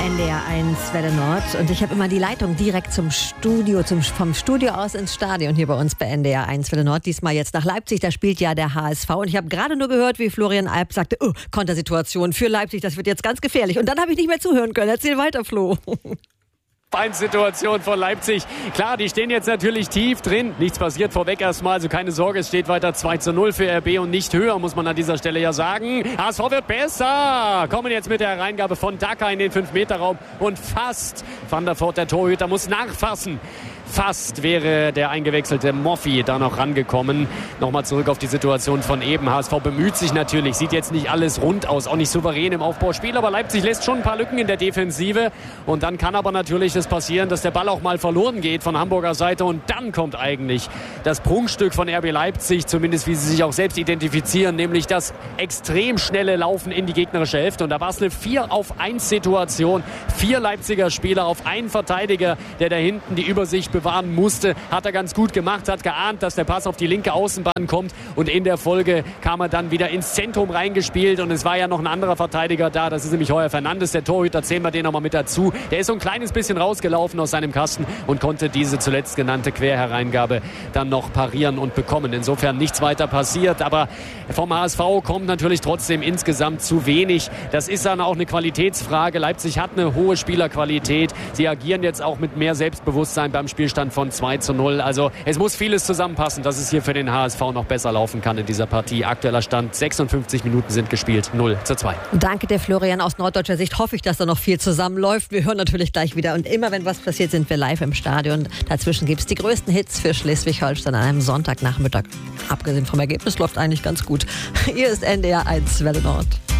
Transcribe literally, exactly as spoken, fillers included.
N D R eins Welle Nord und ich habe immer die Leitung direkt zum Studio, zum, vom Studio aus ins Stadion hier bei uns bei N D R eins Welle Nord. Diesmal jetzt nach Leipzig, da spielt ja der H S V und ich habe gerade nur gehört, wie Florian Alp sagte, oh, Kontersituation für Leipzig, das wird jetzt ganz gefährlich. Und dann habe ich nicht mehr zuhören können. Erzähl weiter, Flo. Situation von Leipzig. Klar, die stehen jetzt natürlich tief drin. Nichts passiert vorweg erstmal, also keine Sorge, es steht weiter zwei zu null für R B und nicht höher, muss man an dieser Stelle ja sagen. H S V wird besser. Kommen jetzt mit der Hereingabe von Daka in den fünf Meter Raum und fast Van der Voort, der Torhüter, muss nachfassen. Fast wäre der eingewechselte Moffi da noch rangekommen. Nochmal zurück auf die Situation von eben. H S V bemüht sich natürlich, sieht jetzt nicht alles rund aus, auch nicht souverän im Aufbauspiel, aber Leipzig lässt schon ein paar Lücken in der Defensive. Und dann kann aber natürlich das passieren, dass der Ball auch mal verloren geht von Hamburger Seite. Und dann kommt eigentlich das Prunkstück von R B Leipzig, zumindest wie sie sich auch selbst identifizieren, nämlich das extrem schnelle Laufen in die gegnerische Hälfte. Und da war es eine vier auf eins Situation. Vier Leipziger Spieler auf einen Verteidiger, der da hinten die Übersicht bewahren musste. Hat er ganz gut gemacht, hat geahnt, dass der Pass auf die linke Außenbahn kommt und in der Folge kam er dann wieder ins Zentrum reingespielt und es war ja noch ein anderer Verteidiger da, das ist nämlich Heuer Fernandes, der Torhüter, zählen wir den nochmal mit dazu. Der ist so ein kleines bisschen rausgelaufen aus seinem Kasten und konnte diese zuletzt genannte Querhereingabe dann noch parieren und bekommen. Insofern nichts weiter passiert, aber vom H S V kommt natürlich trotzdem insgesamt zu wenig. Das ist dann auch eine Qualitätsfrage. Leipzig hat eine hohe Spielerqualität. Sie agieren jetzt auch mit mehr Selbstbewusstsein beim Spielstand von zwei zu null. Also es muss vieles zusammenpassen, dass es hier für den H S V noch besser laufen kann in dieser Partie. Aktueller Stand, sechsundfünfzig Minuten sind gespielt, null zu zwei. Danke der Florian. Aus norddeutscher Sicht hoffe ich, dass da noch viel zusammenläuft. Wir hören natürlich gleich wieder. Und immer, wenn was passiert, sind wir live im Stadion. Dazwischen gibt es die größten Hits für Schleswig-Holstein an einem Sonntagnachmittag. Abgesehen vom Ergebnis läuft eigentlich ganz gut. Hier ist N D R eins Welle Nord.